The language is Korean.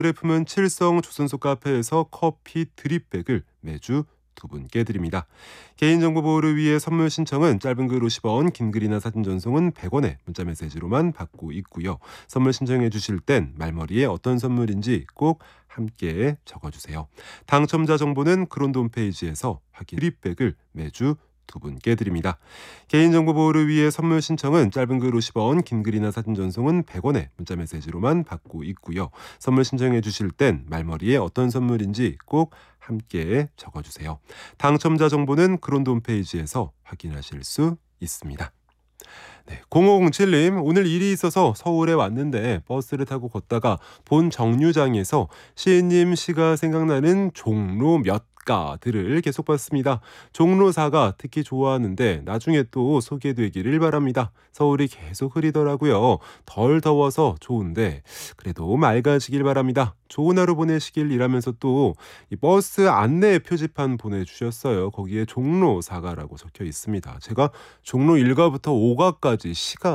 품은 칠성 조선소 카페에서 커피 드립백을 매주 2분께 드립니다. 개인정보 보호를 위해 선물 신청은 짧은 글 50원, 긴 글이나 사진 전송은 100원의 문자메시지로만 받고 있고요. 선물 신청해 주실 땐 말머리에 어떤 선물인지 꼭 함께 적어주세요. 당첨자 정보는 크론드 홈페이지에서 확인. 드립백을 매주 2분께 드립니다. 개인정보 보호를 위해 선물 신청은 짧은 글 50원, 긴 글이나 사진 전송은 100원의 문자메시지로만 받고 있고요. 선물 신청해 주실 땐 말머리에 어떤 선물인지 꼭 함께 적어주세요. 당첨자 정보는 크론드 홈페이지에서 확인하실 수 있습니다. 네, 0507님, 오늘 일이 있어서 서울에 왔는데 버스를 타고 걷다가 본 정류장에서 시인님 시가 생각나는 종로 몇 가들을 계속 봤습니다. 종로사가 특히 좋아하는데 나중에 또 소개되기를 바랍니다. 서울이 계속 흐리더라고요. 덜 더워서 좋은데 그래도 맑아지길 바랍니다. 좋은 하루 보내시길 이라면서 또 이 버스 안내 표지판 보내주셨어요. 거기에 종로사가라고 적혀 있습니다. 제가 종로 1가부터 5가까지 시가